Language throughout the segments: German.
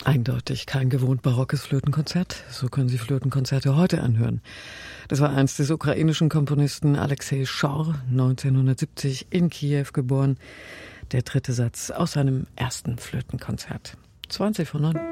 Eindeutig kein gewohnt barockes Flötenkonzert. So können Sie Flötenkonzerte heute anhören. Das war eins des ukrainischen Komponisten Alexei Schor, 1970 in Kiew geboren. Der dritte Satz aus seinem ersten Flötenkonzert. 20 vor 9.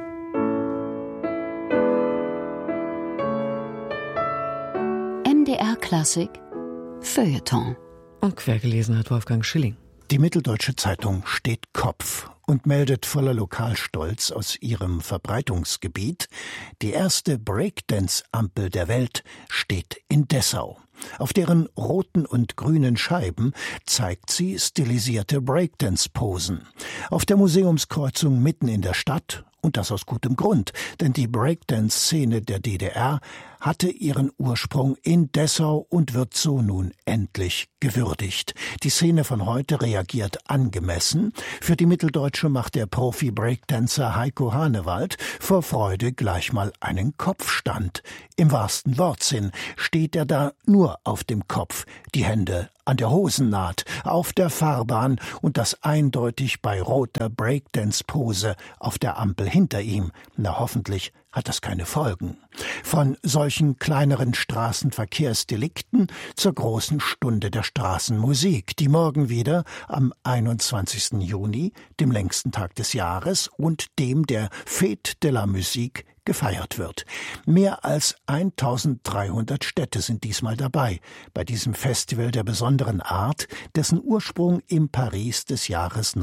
MDR Klassik Feuilleton. Und quergelesen hat Wolfgang Schilling. Die Mitteldeutsche Zeitung steht Kopf und meldet voller Lokalstolz aus ihrem Verbreitungsgebiet: Die erste Breakdance-Ampel der Welt steht in Dessau. Auf deren roten und grünen Scheiben zeigt sie stilisierte Breakdance-Posen. Auf der Museumskreuzung mitten in der Stadt, und das aus gutem Grund, denn die Breakdance-Szene der DDR hatte ihren Ursprung in Dessau und wird so nun endlich gewürdigt. Die Szene von heute reagiert angemessen. Für die Mitteldeutsche macht der Profi-Breakdancer Heiko Hanewald vor Freude gleich mal einen Kopfstand. Im wahrsten Wortsinn steht er da nur auf dem Kopf, die Hände an der Hosennaht, auf der Fahrbahn und das eindeutig bei roter Breakdance-Pose auf der Ampel hinter ihm. Na, hoffentlich hat das keine Folgen. Von solchen kleineren Straßenverkehrsdelikten zur großen Stunde der Straßenmusik, die morgen wieder am 21. Juni, dem längsten Tag des Jahres und dem der Fête de la Musique, gefeiert wird. Mehr als 1300 Städte sind diesmal dabei, bei diesem Festival der besonderen Art, dessen Ursprung im Paris des Jahres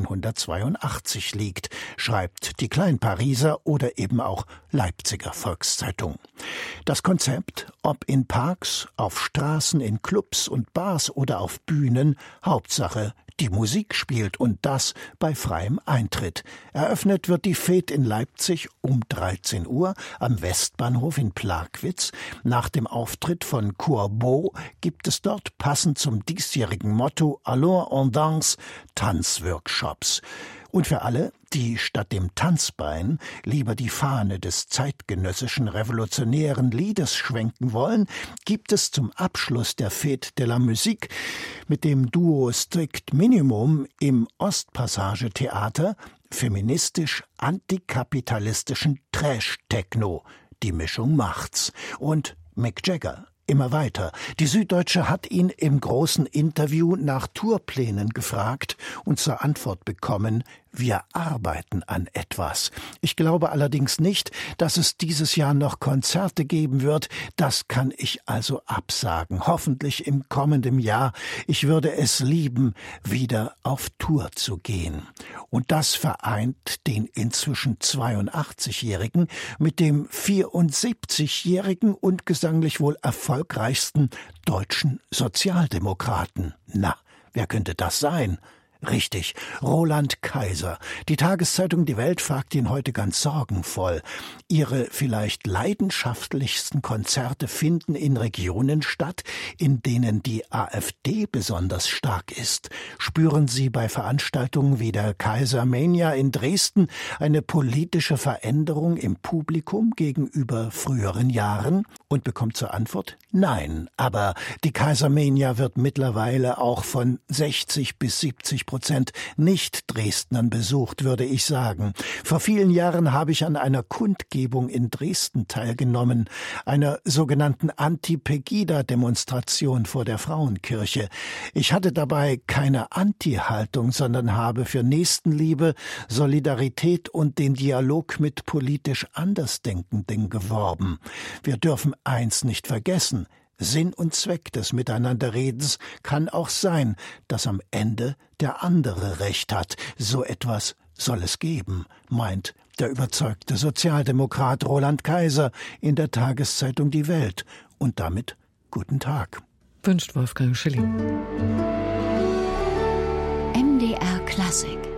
1982 liegt, schreibt die Kleinpariser oder eben auch Leipziger Volkszeitung. Das Konzept, ob in Parks, auf Straßen, in Clubs und Bars oder auf Bühnen, Hauptsache die Musik spielt und das bei freiem Eintritt. Eröffnet wird die Fête in Leipzig um 13 Uhr am Westbahnhof in Plagwitz. Nach dem Auftritt von Courbeau gibt es dort passend zum diesjährigen Motto Alors on danse Tanzworkshops. Und für alle, die statt dem Tanzbein lieber die Fahne des zeitgenössischen revolutionären Liedes schwenken wollen, gibt es zum Abschluss der Fête de la Musique mit dem Duo Strict Minimum im Ostpassage-Theater feministisch-antikapitalistischen Trash-Techno. Die Mischung macht's. Und Mick Jagger immer weiter. Die Süddeutsche hat ihn im großen Interview nach Tourplänen gefragt und zur Antwort bekommen: Wir arbeiten an etwas. Ich glaube allerdings nicht, dass es dieses Jahr noch Konzerte geben wird. Das kann ich also absagen. Hoffentlich im kommenden Jahr. Ich würde es lieben, wieder auf Tour zu gehen. Und das vereint den inzwischen 82-Jährigen mit dem 74-Jährigen und gesanglich wohl erfolgreichsten deutschen Sozialdemokraten. Na, wer könnte das sein? Richtig, Roland Kaiser. Die Tageszeitung Die Welt fragt ihn heute ganz sorgenvoll. Ihre vielleicht leidenschaftlichsten Konzerte finden in Regionen statt, in denen die AfD besonders stark ist. Spüren Sie bei Veranstaltungen wie der Kaisermania in Dresden eine politische Veränderung im Publikum gegenüber früheren Jahren? Und bekommt zur Antwort: Nein, aber die Kaisermania wird mittlerweile auch von 60-70% Nicht-Dresdnern besucht, würde ich sagen. Vor vielen Jahren habe ich an einer Kundgebung in Dresden teilgenommen, einer sogenannten Anti-Pegida-Demonstration vor der Frauenkirche. Ich hatte dabei keine Anti-Haltung, sondern habe für Nächstenliebe, Solidarität und den Dialog mit politisch Andersdenkenden geworben. Wir dürfen eins nicht vergessen: Sinn und Zweck des Miteinanderredens kann auch sein, dass am Ende der andere Recht hat. So etwas soll es geben, meint der überzeugte Sozialdemokrat Roland Kaiser in der Tageszeitung Die Welt. Und damit guten Tag. Wünscht Wolfgang Schilling. MDR Klassik.